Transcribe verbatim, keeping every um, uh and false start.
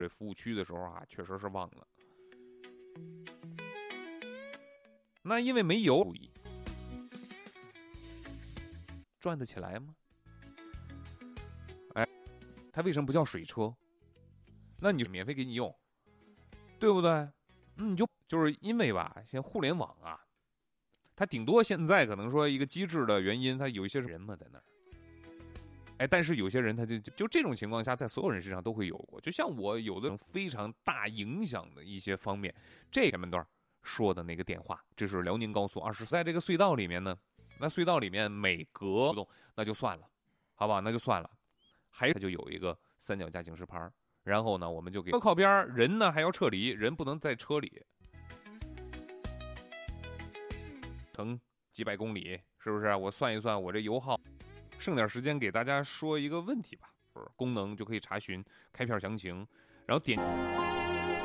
这服务区的时候啊，确实是忘了。那因为没油，转得起来吗？哎，它为什么不叫水车？那你免费给你用，对不对？嗯，你就就是因为吧，现在互联网啊，它顶多现在可能说一个机制的原因，它有一些人嘛在那儿。哎，但是有些人他就就这种情况下，在所有人身上都会有过。就像我有的非常大影响的一些方面，这前面段说的那个电话，这是辽宁高速二十四，在这个隧道里面呢，那隧道里面每隔动那就算了，好吧，那就算了。还它就有一个三脚架警示牌，然后呢，我们就给车靠边，人呢还要撤离，人不能在车里，乘几百公里，是不是？我算一算，我这油耗。剩点时间给大家说一个问题吧，功能就可以查询开票详情，然后点。